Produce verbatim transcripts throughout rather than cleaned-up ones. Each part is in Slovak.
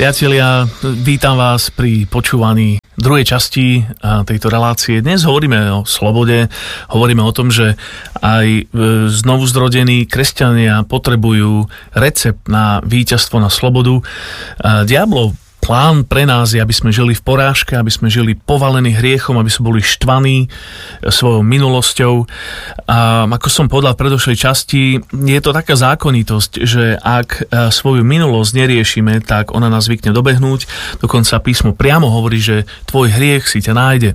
Priatelia, vítam vás pri počúvaní druhej časti tejto relácie. Dnes hovoríme o slobode, hovoríme o tom, že aj znovu zrodení kresťania potrebujú recept na víťazstvo, na slobodu. Diablov plán pre nás je, aby sme žili v porážke, aby sme žili povalení hriechom, aby sme boli štvaní svojou minulosťou. A ako som povedal v predošlej časti, je to taká zákonitosť, že ak svoju minulosť neriešime, tak ona nás zvykne dobehnúť. Dokonca písmo priamo hovorí, že tvoj hriech si ťa nájde.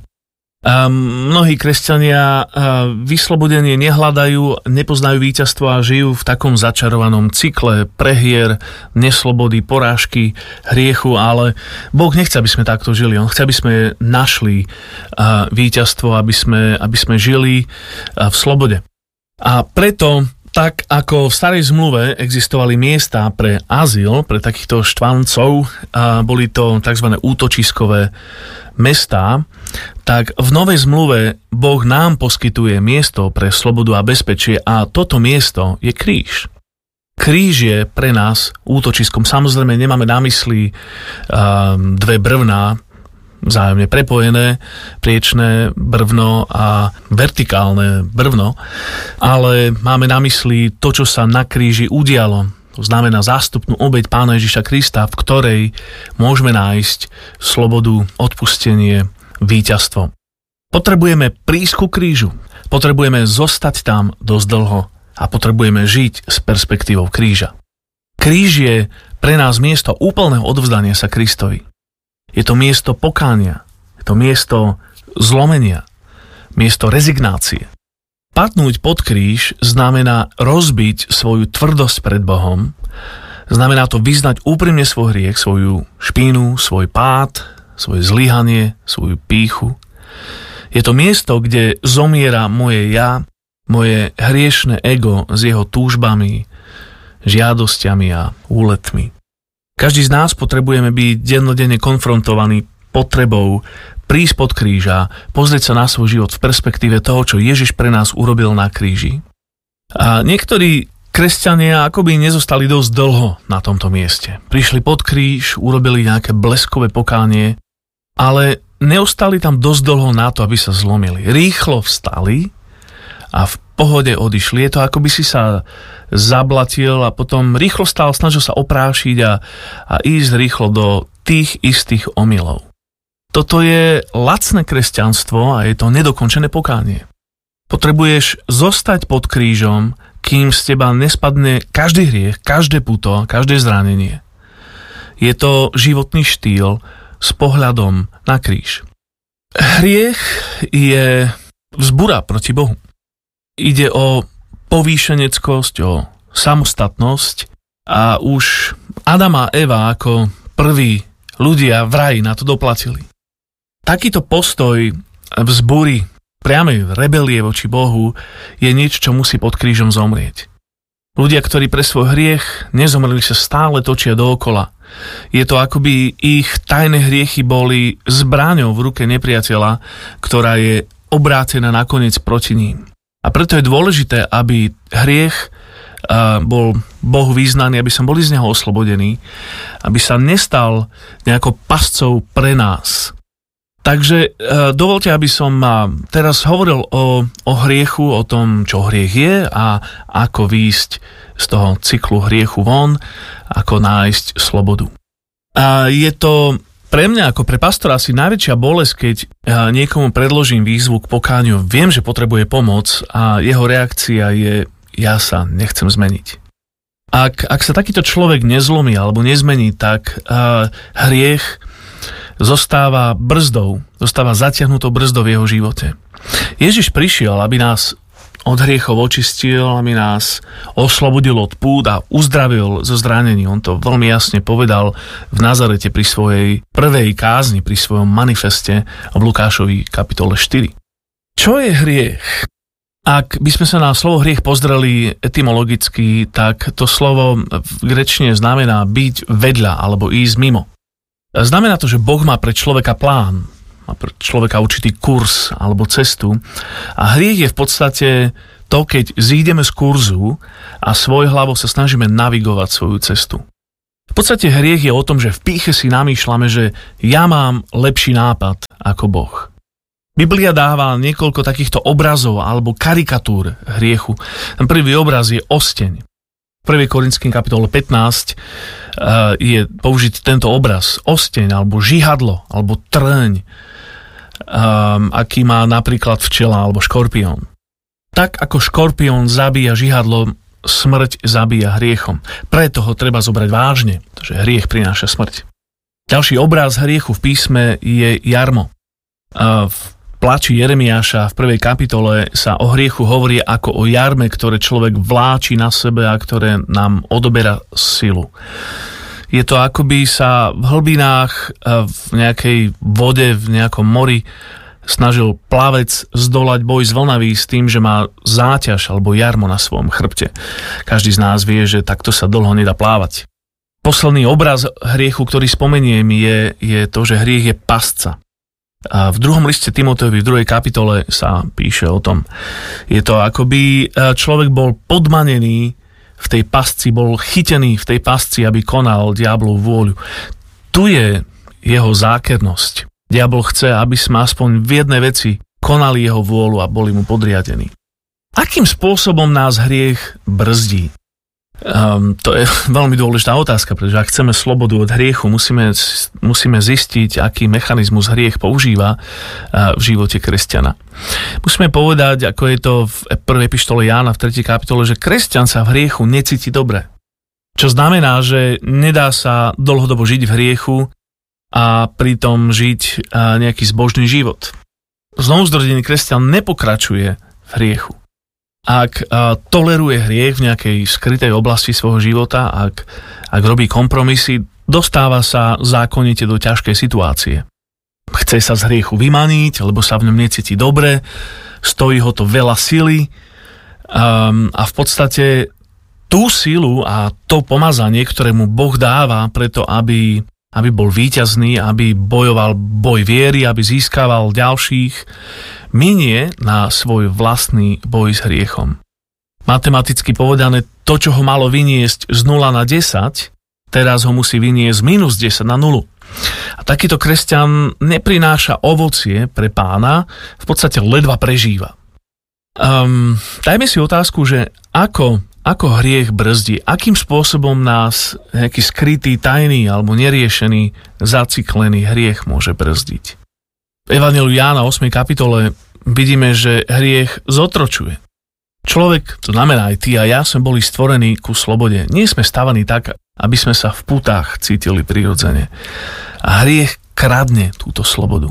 A mnohí kresťania vyslobodenie nehľadajú, nepoznajú víťazstvo a žijú v takom začarovanom cykle prehier, neslobody, porážky, hriechu, ale Boh nechce, aby sme takto žili. On chce, aby sme našli víťazstvo, aby sme, aby sme žili v slobode. A preto, tak ako v starej zmluve existovali miesta pre azyl, pre takýchto štvancov, a boli to tzv. Útočiskové mestá, tak v novej zmluve Boh nám poskytuje miesto pre slobodu a bezpečie a toto miesto je kríž. Kríž je pre nás útočiskom. Samozrejme nemáme na mysli uh, dve brvná, vzájomne prepojené, priečné brvno a vertikálne brvno, ale máme na mysli to, čo sa na kríži udialo. To znamená zástupnú obeť Pána Ježiša Krista, v ktorej môžeme nájsť slobodu, odpustenie, víťazstvo. Potrebujeme prísť ku krížu, potrebujeme zostať tam dosť dlho a potrebujeme žiť s perspektívou kríža. Kríž je pre nás miesto úplného odvzdania sa Kristovi. Je to miesto pokánia, je to miesto zlomenia, miesto rezignácie. Padnúť pod kríž znamená rozbiť svoju tvrdosť pred Bohom, znamená to vyznať úprimne svoj hriech, svoju špínu, svoj pád, svoje zlyhanie, svoju pýchu. Je to miesto, kde zomiera moje ja, moje hriešne ego s jeho túžbami, žiadosťami a úletmi. Každý z nás potrebujeme byť dennodenne konfrontovaný potrebou prísť pod kríža, pozrieť sa na svoj život v perspektíve toho, čo Ježiš pre nás urobil na kríži. A niektorí kresťania akoby nezostali dosť dlho na tomto mieste. Prišli pod kríž, urobili nejaké bleskové pokánie, ale neostali tam dosť dlho na to, aby sa zlomili. Rýchlo vstali a v pohode odišli. Je to, ako by si sa zablatil a potom rýchlo stál, snažil sa oprášiť a, a ísť rýchlo do tých istých omylov. Toto je lacné kresťanstvo a je to nedokončené pokánie. Potrebuješ zostať pod krížom, kým z teba nespadne každý hriech, každé puto, každé zranenie. Je to životný štýl s pohľadom na kríž. Hriech je vzbura proti Bohu. Ide o povýšeneckosť, o samostatnosť a už Adam a Eva ako prví ľudia v raji na to doplatili. Takýto postoj vzbúry, priamej rebelie voči Bohu je niečo, čo musí pod krížom zomrieť. Ľudia, ktorí pre svoj hriech nezomreli, sa stále točia dookola. Je to, akoby ich tajné hriechy boli zbraňou v ruke nepriateľa, ktorá je obrátená nakoniec proti ním. A preto je dôležité, aby hriech bol Bohu vyznaný, aby sme boli z neho oslobodení, aby sa nestal nejakou pascou pre nás. Takže dovoľte, aby som teraz hovoril o, o hriechu, o tom, čo hriech je a ako výjsť z toho cyklu hriechu von, ako nájsť slobodu. A je to pre mňa ako pre pastora asi najväčšia bolesť, keď niekomu predložím výzvu k pokániu. Viem, že potrebuje pomoc a jeho reakcia je: ja sa nechcem zmeniť. Ak, ak sa takýto človek nezlomí alebo nezmení, tak uh, hriech zostáva brzdou, zostáva zatiahnutou brzdou v jeho živote. Ježiš prišiel, aby nás od hriechov očistil, aby nás oslobodil od púd a uzdravil zo zranení. On to veľmi jasne povedal v Nazarete pri svojej prvej kázni, pri svojom manifeste v Lukášovi kapitole štyri. Čo je hriech? Ak by sme sa na slovo hriech pozreli etymologicky, tak to slovo v gréčtine znamená byť vedľa alebo ísť mimo. Znamená to, že Boh má pre človeka plán, má pre človeka určitý kurz alebo cestu a hriech je v podstate to, keď zídeme z kurzu a svojhlavo sa snažíme navigovať svoju cestu. V podstate hriech je o tom, že v pýche si namýšľame, že ja mám lepší nápad ako Boh. Biblia dáva niekoľko takýchto obrazov alebo karikatúr hriechu. Ten prvý obraz je osteň. V prvej Korinským kapitole pätnásť uh, je použitý tento obraz. Osteň alebo žihadlo alebo trň, um, aký má napríklad včela alebo škorpión. Tak ako škorpión zabíja žihadlo, smrť zabíja hriechom. Preto ho treba zobrať vážne, pretože hriech prináša smrť. Ďalší obraz hriechu v písme je jarmo. Uh, v pláči Jeremiáša v prvej kapitole sa o hriechu hovorí ako o jarme, ktoré človek vláči na sebe a ktoré nám odoberá silu. Je to akoby sa v hlbinách, v nejakej vode, v nejakom mori snažil plavec zdolať boj s vlnaví s tým, že má záťaž alebo jarmo na svojom chrbte. Každý z nás vie, že takto sa dlho nedá plávať. Posledný obraz hriechu, ktorý spomeniem, je, je to, že hriech je pasca. A v druhom liste Timotejovi, v druhej kapitole sa píše o tom. Je to akoby človek bol podmanený v tej pasci, bol chytený v tej pasci, aby konal diablovú vôľu. Tu je jeho zákernosť. Diabol chce, aby sme aspoň v jednej veci konali jeho vôľu a boli mu podriadení. Akým spôsobom nás hriech brzdí? Um, to je veľmi dôležitá otázka, pretože ak chceme slobodu od hriechu, musíme, musíme zistiť, aký mechanizmus hriech používa uh, v živote kresťana. Musíme povedať, ako je to v prvej epištole Jána v tretej kapitole, že kresťan sa v hriechu necíti dobre. Čo znamená, že nedá sa dlhodobo žiť v hriechu a pritom žiť uh, nejaký zbožný život. Znovuzrodený kresťan nepokračuje v hriechu. Ak uh, toleruje hriech v nejakej skrytej oblasti svojho života, ak, ak robí kompromisy, dostáva sa zákonite do ťažkej situácie. Chce sa z hriechu vymaniť, lebo sa v ňom necíti dobre, stojí ho to veľa sily um, a v podstate tú silu a to pomazanie, ktoré mu Boh dáva preto, aby, aby bol víťazný, aby bojoval boj viery, aby získaval ďalších, minie na svoj vlastný boj s hriechom. Matematicky povedané, to, čo ho malo vyniesť z nula na desať, teraz ho musí vyniesť z minus desať na nulu. A takýto kresťan neprináša ovocie pre Pána, v podstate ledva prežíva. Um, dajme si otázku, že ako, ako hriech brzdí, akým spôsobom nás nejaký skrytý, tajný alebo neriešený, zaciklený hriech môže brzdiť. V Evanjeliu Jána ôsmej kapitole vidíme, že hriech zotročuje. Človek, to znamená aj ty a ja, sme boli stvorení ku slobode. Nie sme stavaní tak, aby sme sa v putách cítili prirodzene. A hriech kradne túto slobodu.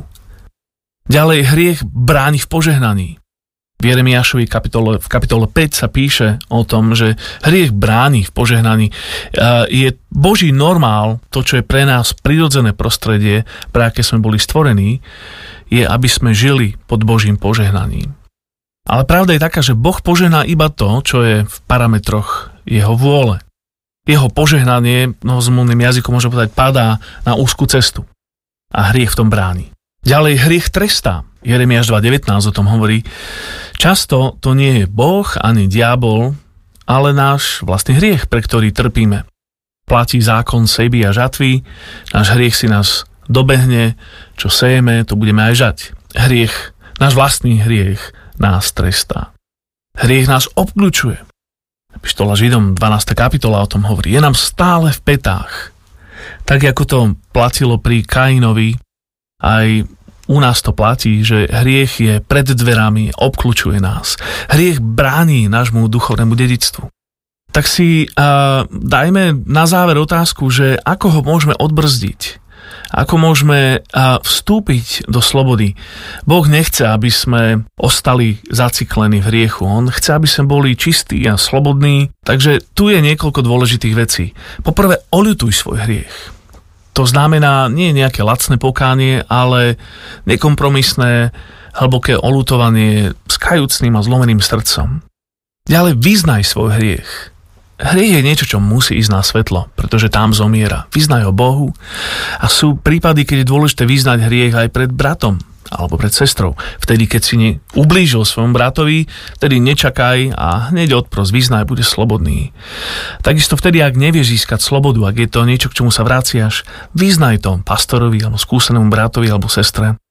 Ďalej hriech bráni v požehnaní. V Jeremiášovej kapitole, v kapitole päť sa píše o tom, že hriech bráni v požehnaní. Je Boží normál, to, čo je pre nás prirodzené prostredie, pre aké sme boli stvorení, je, aby sme žili pod Božím požehnaním. Ale pravda je taká, že Boh požehná iba to, čo je v parametroch jeho vôle. Jeho požehnanie, no zmluvným jazykom môžem povedať, padá na úzku cestu. A hriech v tom bráni. Ďalej hriech trestá. Jeremiáš dva devätnásť o tom hovorí. Často to nie je Boh ani diabol, ale náš vlastný hriech, pre ktorý trpíme. Platí zákon sejby a žatvy, náš hriech si nás dobehne, čo sejeme, to budeme aj žať. Hriech, náš vlastný hriech nás trestá. Hriech nás obkľučuje. Epištola Židom dvanásta kapitola o tom hovorí. Je nám stále v pätách. Tak ako to platilo pri Kainovi, aj u nás to platí, že hriech je pred dverami, obkľučuje nás. Hriech bráni nášmu duchovnému dedičstvu. Tak si uh, dajme na záver otázku, že ako ho môžeme odbrzdiť? Ako môžeme uh, vstúpiť do slobody? Boh nechce, aby sme ostali zaciklení v hriechu. On chce, aby sme boli čistí a slobodní. Takže tu je niekoľko dôležitých vecí. Poprvé, oľutuj svoj hriech. To znamená nie nejaké lacné pokánie, ale nekompromisné, hlboké oľutovanie s kajúcným a zlomeným srdcom. Ďalej, vyznaj svoj hriech. Hriech je niečo, čo musí ísť na svetlo, pretože tam zomiera. Vyznaj ho Bohu. A sú prípady, keď je dôležité vyznať hriech aj pred bratom alebo pred sestrou. Vtedy, keď si ne ublížil svojom bratovi, vtedy nečakaj a hneď odpros, vyznaj, bude slobodný. Takisto vtedy, ak nevieš získať slobodu, ak je to niečo, k čomu sa vraciaš, vyznaj to pastorovi alebo skúsenému bratovi alebo sestre.